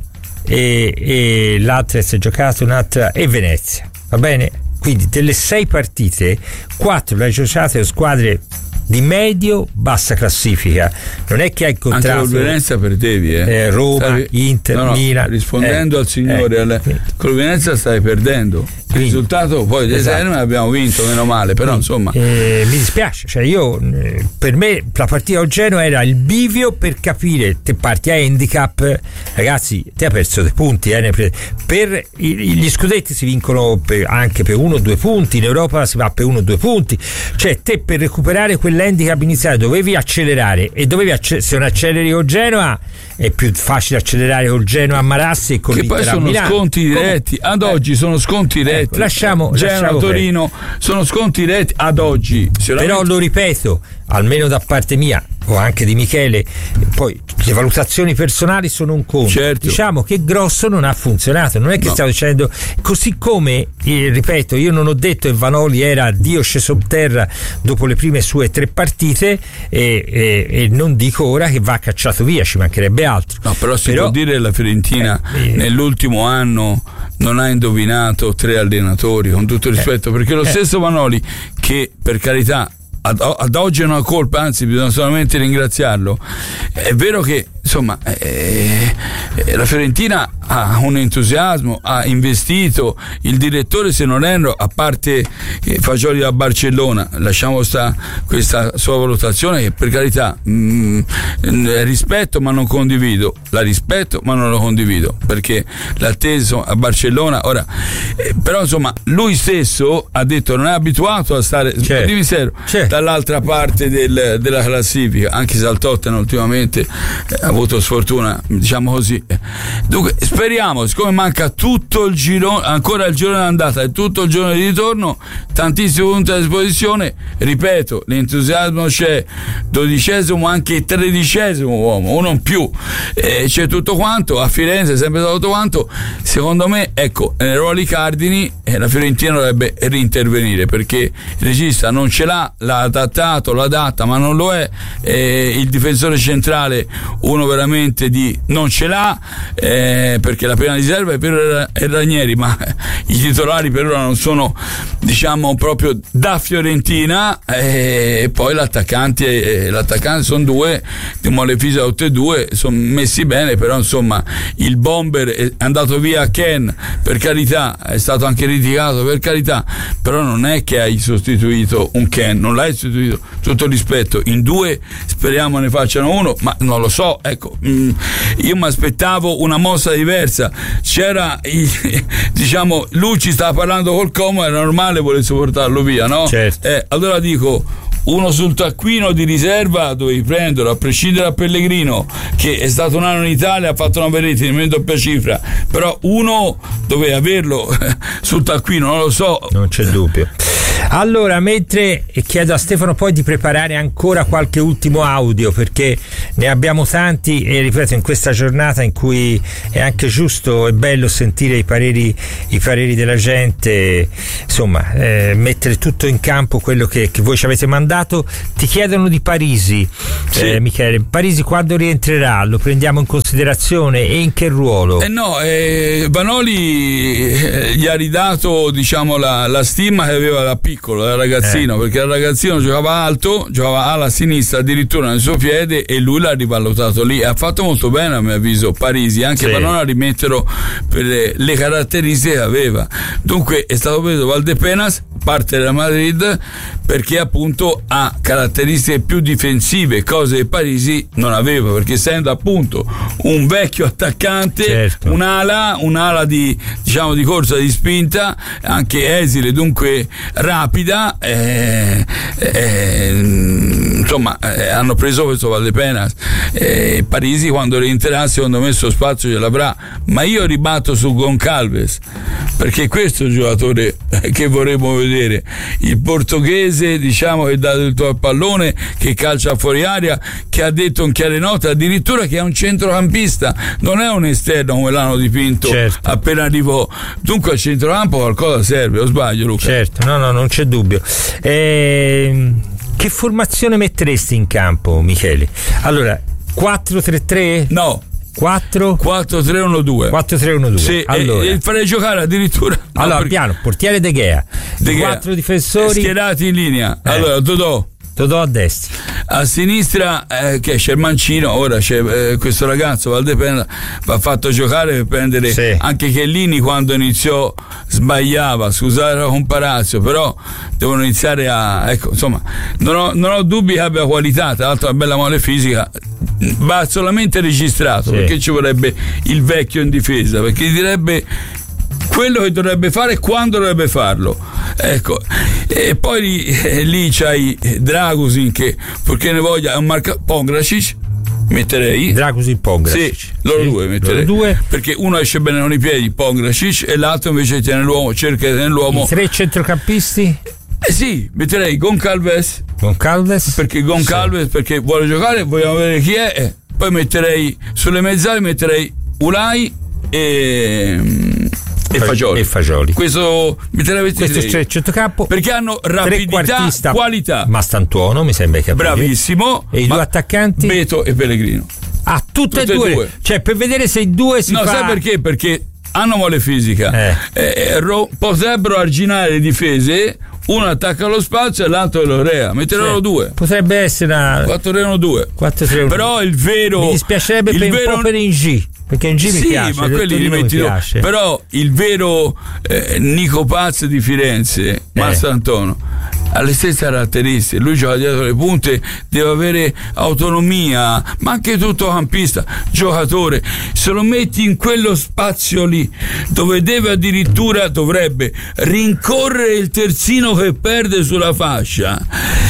e l'altra si è giocato un'altra e Venezia, va bene? Quindi delle 6 partite 4 le hai giocate con squadre di medio-bassa classifica. Non è che hai incontrato anche con Venezia perdevi, Roma, Inter, Milan. Rispondendo al signore, con Venezia stai perdendo. Il risultato poi d'esterno abbiamo vinto, meno male, però insomma mi dispiace, cioè io per me la partita con Genoa era il bivio per capire, te parti a handicap, ragazzi, te hai perso dei punti, per gli scudetti si vincono anche per 1 o 2 punti, in Europa si va per 1 o 2 punti, cioè te per recuperare quell'handicap iniziale dovevi accelerare e se non acceleri con Genoa è più facile accelerare col Genoa a Marassi e con l'Inter a Milano. Che poi sono sconti diretti, ad oggi sono sconti diretti. Lasciamo Torino sono sconti diretti ad oggi. Però lo ripeto, almeno da parte mia o anche di Michele, poi le valutazioni personali sono un conto. Certo. Diciamo che Grosso non ha funzionato, non è che stiamo dicendo, così come ripeto, io non ho detto che Vanoli era Dio sceso in terra dopo le prime sue 3 partite e non dico ora che va cacciato via, ci mancherebbe altro. No, però si può dire che la Fiorentina nell'ultimo anno non ha indovinato 3 allenatori, con tutto il rispetto, perché lo stesso Vanoli, che per carità ad oggi è una colpa, anzi bisogna solamente ringraziarlo, è vero che insomma la Fiorentina ha un entusiasmo, ha investito, il direttore, se non erro, a parte Fagioli da Barcellona, lasciamo questa sua valutazione che per carità rispetto ma non condivido, la rispetto ma non lo condivido, perché l'ha atteso a Barcellona ora, però insomma lui stesso ha detto non è abituato a stare dall'altra parte della classifica, anche se al Tottenham ultimamente ha avuto sfortuna, diciamo così. Dunque speriamo, siccome manca tutto il girone, ancora il girone d'andata e tutto il girone di ritorno, tantissimi punti a disposizione, ripeto, l'entusiasmo c'è, 12° anche 13° uomo, uno in più, c'è tutto quanto, a Firenze è sempre stato tutto quanto, secondo me, ecco, nei ruoli cardini la Fiorentina dovrebbe rintervenire, perché il regista non ce l'ha adattato, l'adatta ma non lo è, il difensore centrale uno veramente non ce l'ha, perché la prima riserva è per Ranieri, ma i titolari per ora non sono, diciamo, proprio da Fiorentina, e poi l'attaccante sono 2, di Molefisa tutte e 2 sono messi bene, però insomma il bomber è andato via, Ken, per carità, è stato anche criticato, per carità, però non è che hai sostituito un Ken, non l'hai sostituito, tutto rispetto, in 2 speriamo ne facciano 1, ma non lo so, ecco, io mi aspettavo una mossa diversa, c'era diciamo, Lucci stava parlando col Como, era normale volesse portarlo via, no? Certo. Allora dico, uno sul taccuino di riserva dovevi prenderlo, a prescindere da Pellegrino, che è stato un anno in Italia, ha fatto 9 reti, nemmeno doppia cifra, però uno doveva averlo sul taccuino, non lo so. Non c'è dubbio. Allora, mentre chiedo a Stefano poi di preparare ancora qualche ultimo audio, perché ne abbiamo tanti e ripeto, in questa giornata in cui è anche giusto e bello sentire i pareri della gente, insomma, mettere tutto in campo quello che voi ci avete mandato. Ti chiedono di Parisi, sì. Michele, Parisi quando rientrerà? Lo prendiamo in considerazione e in che ruolo? Vanoli gli ha ridato, diciamo, la stima che aveva piccolo, da ragazzino, perché il ragazzino giocava alto, giocava alla sinistra addirittura nel suo piede, e lui l'ha rivalutato lì e ha fatto molto bene, a mio avviso, Parisi, anche per non rimetterlo per le caratteristiche che aveva. Dunque è stato preso Valdepenas, parte della Madrid, perché appunto ha caratteristiche più difensive, cose che Parisi non aveva, perché essendo appunto un vecchio attaccante, un'ala di, diciamo, di corsa, di spinta, anche esile, dunque rapida, insomma, hanno preso questo Valdepenas. Parisi, quando rientrerà, secondo me il suo spazio ce l'avrà, ma io ribatto su Goncalves, perché questo è il giocatore che vorremmo vedere, il portoghese, diciamo, che dà del tuo al pallone, che calcia fuori aria, che ha detto in chiare note addirittura che è un centrocampista, non è un esterno come l'hanno dipinto appena arrivò. Dunque al centrocampo qualcosa serve, o sbaglio, Luca? Certo, no, non c'è dubbio. Che formazione metteresti in campo, Michele? Allora, 4-3-3? No, 4-3-1-2. 4-3-1-2. Sì, allora, e farei giocare addirittura. Allora, piano, portiere De Gea. 4 difensori schierati in linea. Allora, Dodò a destra, a sinistra che è Scermancino. Ora c'è questo ragazzo Valdepenas, va fatto giocare per prendere, anche Chiellini quando iniziò sbagliava, scusate la comparazio, però devono iniziare a, ecco, insomma, non ho dubbi che abbia qualità, tra l'altro una bella mole fisica, va solamente registrato, perché ci vorrebbe il vecchio in difesa, perché direbbe quello che dovrebbe fare e quando dovrebbe farlo, ecco. E poi lì c'hai Dragusin, che perché ne voglia è un Pongracic, metterei Dragusin, Pongracic, sì, loro due metterei, perché uno esce bene con i piedi, Pongracic, e l'altro invece tiene l'uomo, cerca di tenere l'uomo. I 3 centrocampisti? Sì, metterei Goncalves, perché Goncalves perché vuole giocare, vogliamo vedere chi è, poi metterei sulle mezzali, metterei Ulai e Fagioli. Questo c'è centrocampo, perché hanno rapidità, qualità. Mastantuono mi sembra che bravissimo, e i due attaccanti Beto e Pellegrino. Tutte e due. Cioè, per vedere se i due si fa. Sai perché? Perché hanno mole fisica, potrebbero arginare le difese. Uno attacca lo spazio e l'altro lo rea. Metterò due. Potrebbe essere una 4-3-1-2. Però il vero, mi dispiacerebbe un po' per Ingi, perché Ingi mi piace, ma quelli li metti tu. Però il vero Nico Paz di Firenze, Mastantuono, ha le stesse caratteristiche. Lui gioca dietro le punte, deve avere autonomia, ma anche tuttocampista, giocatore. Se lo metti in quello spazio lì, dove dovrebbe rincorrere il terzino che perde sulla fascia,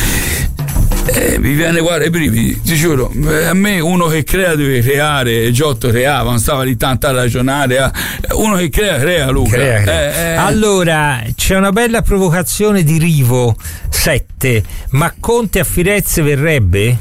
mi viene, guarda, i brividi, ti giuro. A me uno che crea deve creare. Giotto creava, non stava lì tanto a ragionare. Uno che crea, Luca. Allora, c'è una bella provocazione di Rivo 7, ma Conte a Firenze verrebbe?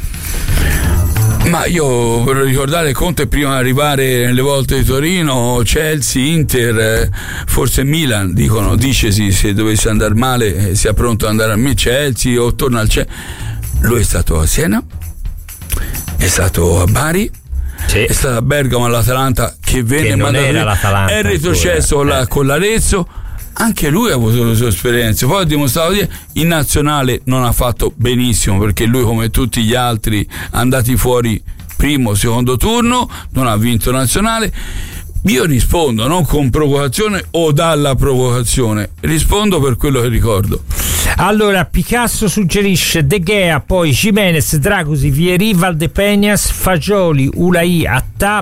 Ma io vorrei ricordare Conte prima di arrivare nelle volte di Torino, Chelsea, Inter, forse Milan, dicesi, se dovesse andare male sia pronto ad andare a Chelsea o torna al Chelsea. Lui è stato a Siena, è stato a Bari, è stato a Bergamo all'Atalanta, che venne mandato, è retrocesso con l'Arezzo. Anche lui ha avuto le sue esperienze, poi ha dimostrato che in nazionale non ha fatto benissimo, perché lui, come tutti gli altri andati fuori primo, secondo turno, non ha vinto nazionale. Io rispondo non con provocazione o dalla provocazione, rispondo per quello che ricordo. Allora, Picasso suggerisce De Gea, poi Jimenez, Dragusi, Vieri, Valdepenas, Fagioli, Ulai, Attà,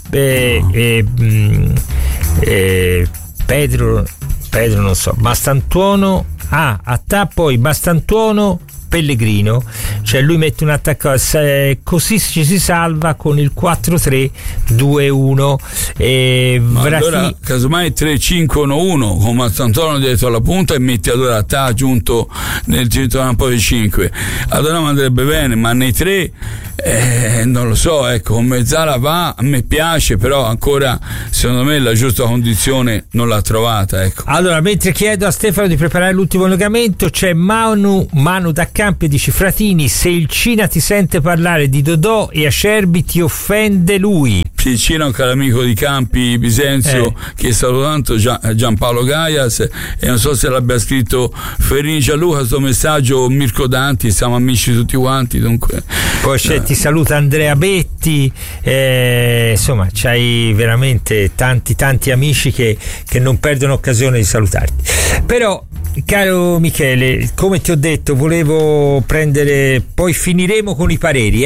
Pedro non so, Mastantuono, Attà, poi Mastantuono, Pellegrino, cioè lui mette un attacco, così ci si salva con il 4-3-2-1. Allora casomai 3-5-1-1 con Mastantuono dietro alla punta e metti allora Attà giunto nel centrocampo dei 5. Allora mi andrebbe bene, ma nei 3 non lo so, ecco, con Mezzala va, a me piace, però ancora secondo me la giusta condizione non l'ha trovata, ecco. Allora, mentre chiedo a Stefano di preparare l'ultimo allungamento, c'è Manu da Campi, dice: Fratini, se il Cina ti sente parlare di Dodò e Acerbi ti offende lui. Ticino, un caro amico di Campi Bisenzio, che saluto tanto, Giampaolo Gaias, e non so se l'abbia scritto Ferrini Gianluca sto messaggio, Mirko Danti, siamo amici tutti quanti, dunque. Poi ti saluta Andrea Betti, insomma c'hai veramente tanti amici che non perdono occasione di salutarti. Però, caro Michele, come ti ho detto, volevo prendere, poi finiremo con i pareri,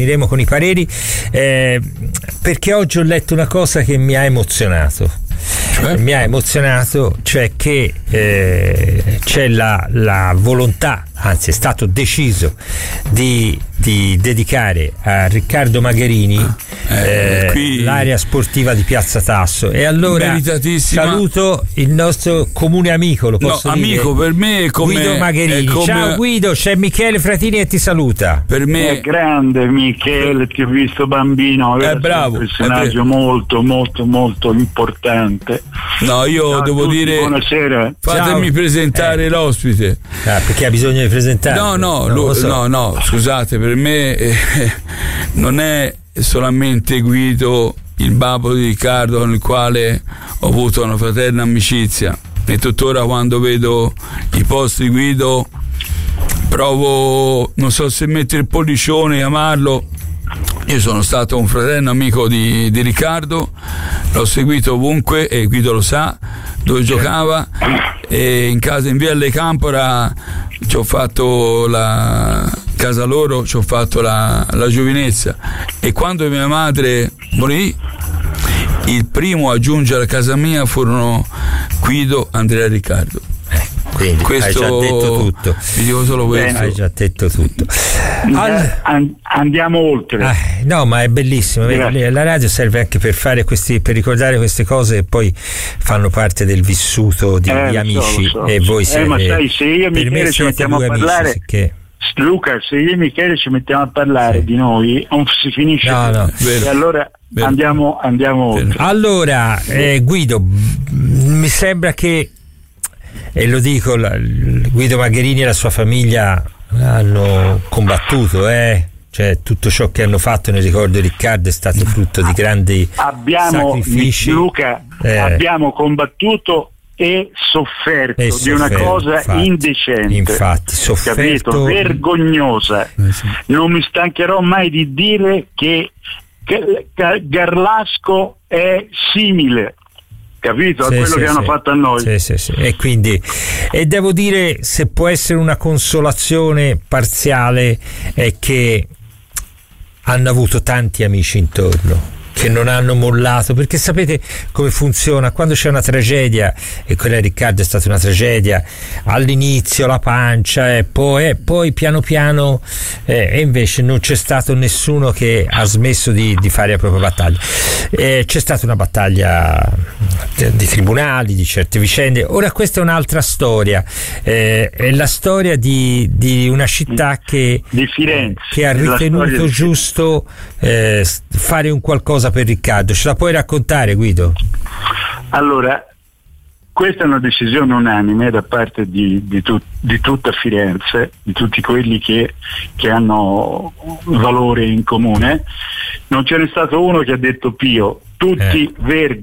perché oggi ho letto una cosa che mi ha emozionato. Cioè che c'è la volontà, anzi è stato deciso di dedicare a Riccardo Magherini l'area sportiva di Piazza Tasso, e allora saluto il nostro comune amico, lo posso dire? Amico per me è come Guido Magherini. Ciao Guido, c'è Michele Fratini che ti saluta. Per me è grande Michele, ti ho visto bambino, è bravo, un personaggio molto importante. No, io devo dire, buonasera. Fatemi presentare l'ospite. Perché ha bisogno di presentare? No, scusate, per me non è solamente Guido il babbo di Riccardo, con il quale ho avuto una fraterna amicizia, e tuttora quando vedo i post di Guido provo, non so se mettere il pollicione, chiamarlo. Io sono stato un fraterno amico di Riccardo, l'ho seguito ovunque, e Guido lo sa, dove giocava, e in casa in via Le Campora ci ho fatto casa loro, ci ho fatto la giovinezza, e quando mia madre morì, il primo a giungere a casa mia furono Guido, Andrea e Riccardo. Quindi questo, hai già detto tutto. Vi dico solo questo. Hai già detto tutto. Andiamo oltre. No, ma è bellissimo. La radio serve anche per fare per ricordare queste cose che poi fanno parte del vissuto di amici. So. E voi siete. Ma sai, se io e Michele ci mettiamo a parlare, Luca, se io e Michele ci mettiamo a parlare di noi, non si finisce. No. E allora andiamo oltre. Allora, Guido, mi sembra che, e lo dico, Guido Magherini e la sua famiglia hanno combattuto, cioè tutto ciò che hanno fatto nel ricordo di Riccardo è stato frutto di grandi sacrifici. Luca, abbiamo combattuto e sofferto di una cosa indecente, infatti sofferto, capito? Vergognosa. Non mi stancherò mai di dire che Garlasco è simile, capito, a quello che hanno fatto a noi. Sì. E quindi, e devo dire, se può essere una consolazione parziale, è che hanno avuto tanti amici intorno che non hanno mollato, perché sapete come funziona quando c'è una tragedia, e quella di Riccardo è stata una tragedia, all'inizio la pancia e poi piano piano, e invece non c'è stato nessuno che ha smesso di fare la propria battaglia. C'è stata una battaglia di tribunali, di certe vicende. Ora questa è un'altra storia, è la storia di una città di Firenze, che ha ritenuto giusto fare un qualcosa per Riccardo. Ce la puoi raccontare, Guido? Allora, questa è una decisione unanime da parte di tutta Firenze, di tutti quelli che hanno valore in comune. Non ce n'è stato uno che ha detto pio, tutti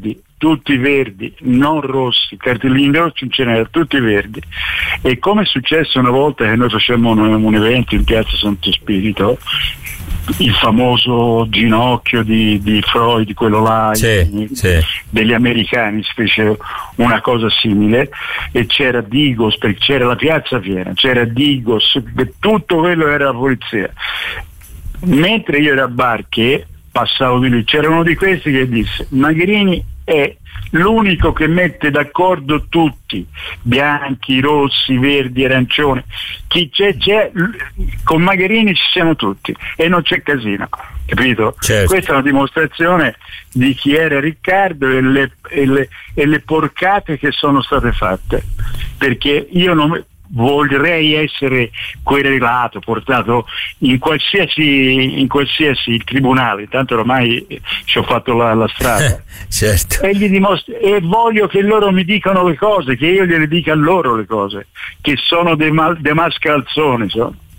verdi, non rossi, cartellini rossi non ce n'erano, tutti verdi. E come è successo una volta che noi facemmo un evento in Piazza Santo Spirito, il famoso ginocchio di Freud, quello là, degli americani, si fece una cosa simile, e c'era Digos, perché c'era la piazza piena, c'era Digos, tutto quello era la polizia. Mentre io ero a Barche, passavo di lui, c'era uno di questi che disse: Magherini è l'unico che mette d'accordo tutti, bianchi, rossi, verdi, arancioni, chi c'è, con Magherini ci siamo tutti e non c'è casino, capito? Certo. Questa è una dimostrazione di chi era Riccardo e le porcate che sono state fatte, perché io non vorrei essere querelato, portato in qualsiasi tribunale, tanto ormai ci ho fatto la strada. Certo. E voglio che loro mi dicano le cose, che io gliele dica a loro le cose, che sono dei mascalzoni,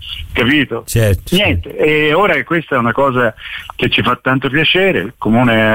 capito? Certo. Niente, e ora questa è una cosa che ci fa tanto piacere, il comune